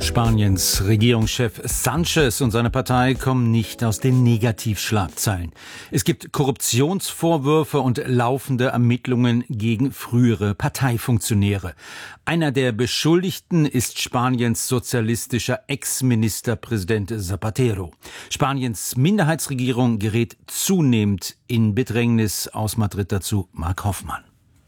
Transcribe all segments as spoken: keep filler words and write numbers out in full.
Spaniens Regierungschef Sánchez und seine Partei kommen nicht aus den Negativschlagzeilen. Es gibt Korruptionsvorwürfe und laufende Ermittlungen gegen frühere Parteifunktionäre. Einer der Beschuldigten ist Spaniens sozialistischer Ex-Ministerpräsident Zapatero. Spaniens Minderheitsregierung gerät zunehmend in Bedrängnis. Aus Madrid dazu Mark Hoffmann.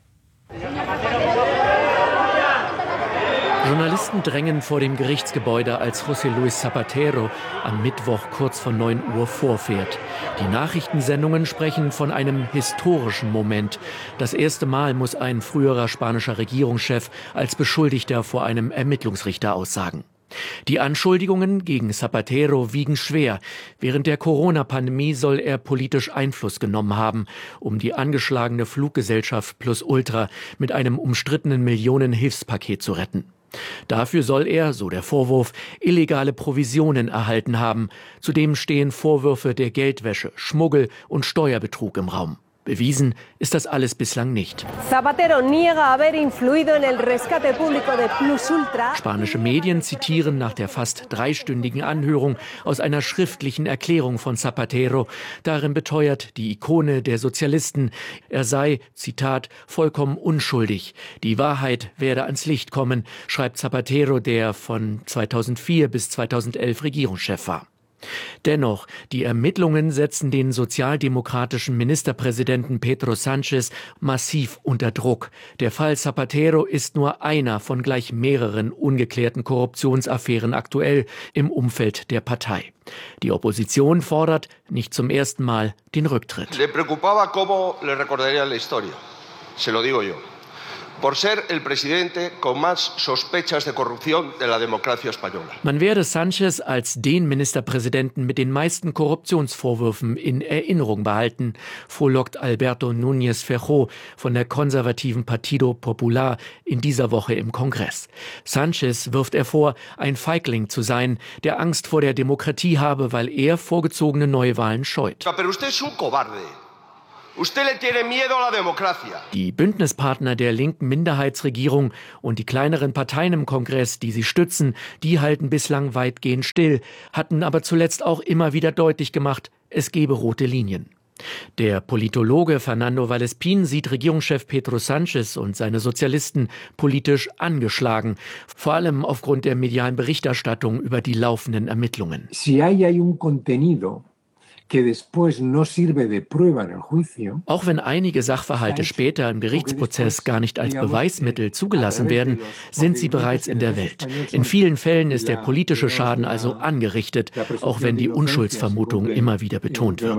Journalisten drängen vor dem Gerichtsgebäude, als José Luis Zapatero am Mittwoch kurz vor neun Uhr vorfährt. Die Nachrichtensendungen sprechen von einem historischen Moment. Das erste Mal muss ein früherer spanischer Regierungschef als Beschuldigter vor einem Ermittlungsrichter aussagen. Die Anschuldigungen gegen Zapatero wiegen schwer. Während der Corona-Pandemie soll er politisch Einfluss genommen haben, um die angeschlagene Fluggesellschaft Plus Ultra mit einem umstrittenen Millionen-Hilfspaket zu retten. Dafür soll er, so der Vorwurf, illegale Provisionen erhalten haben. Zudem stehen Vorwürfe der Geldwäsche, Schmuggel und Steuerbetrug im Raum. Bewiesen ist das alles bislang nicht. Zapatero niega haber influido en el rescate público de Plus Ultra. Spanische Medien zitieren nach der fast dreistündigen Anhörung aus einer schriftlichen Erklärung von Zapatero. Darin beteuert die Ikone der Sozialisten, er sei, Zitat, vollkommen unschuldig. Die Wahrheit werde ans Licht kommen, schreibt Zapatero, der von zweitausendvier bis zweitausendelf Regierungschef war. Dennoch, die Ermittlungen setzen den sozialdemokratischen Ministerpräsidenten Pedro Sánchez massiv unter Druck. Der Fall Zapatero ist nur einer von gleich mehreren ungeklärten Korruptionsaffären aktuell im Umfeld der Partei. Die Opposition fordert nicht zum ersten Mal den Rücktritt. Le preocupaba cómo le recordaría la historia. Se lo digo yo. Por ser el presidente con más sospechas de corrupción de la democracia española. Man werde Sánchez als den Ministerpräsidenten mit den meisten Korruptionsvorwürfen in Erinnerung behalten, frohlockt Alberto Núñez Feijóo von der konservativen Partido Popular in dieser Woche im Kongress. Sánchez wirft er vor, ein Feigling zu sein, der Angst vor der Demokratie habe, weil er vorgezogene Neuwahlen scheut. Pero usted es un cobarde. Usted le tiene miedo a la democracia. Die Bündnispartner der linken Minderheitsregierung und die kleineren Parteien im Kongress, die sie stützen, die halten bislang weitgehend still, hatten aber zuletzt auch immer wieder deutlich gemacht, es gebe rote Linien. Der Politologe Fernando Vallespín sieht Regierungschef Pedro Sánchez und seine Sozialisten politisch angeschlagen, vor allem aufgrund der medialen Berichterstattung über die laufenden Ermittlungen. Si hay, hay un contenido que después no sirve de prueba en el juicio. Auch wenn einige Sachverhalte später im Gerichtsprozess gar nicht als Beweismittel zugelassen werden, sind sie bereits in der Welt. In vielen Fällen ist der politische Schaden also angerichtet, auch wenn die Unschuldsvermutung immer wieder betont wird.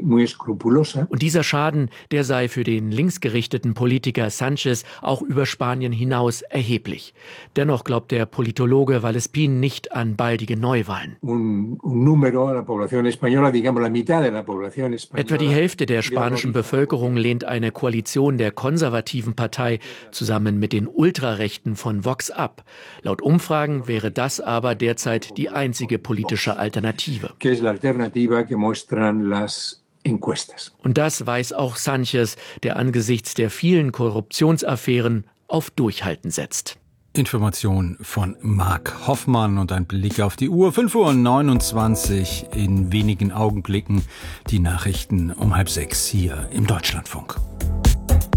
Und dieser Schaden, der sei für den linksgerichteten Politiker Sánchez auch über Spanien hinaus erheblich. Dennoch glaubt der Politologe Vallespín nicht an baldige Neuwahlen. Un, un número de la población española, digamos, Etwa die Hälfte der spanischen Bevölkerung lehnt eine Koalition der konservativen Partei zusammen mit den Ultrarechten von Vox ab. Laut Umfragen wäre das aber derzeit die einzige politische Alternative. Und das weiß auch Sánchez, der angesichts der vielen Korruptionsaffären auf Durchhalten setzt. Information von Mark Hoffmann und ein Blick auf die Uhr. fünf Uhr neunundzwanzig, in wenigen Augenblicken die Nachrichten um halb sechs hier im Deutschlandfunk.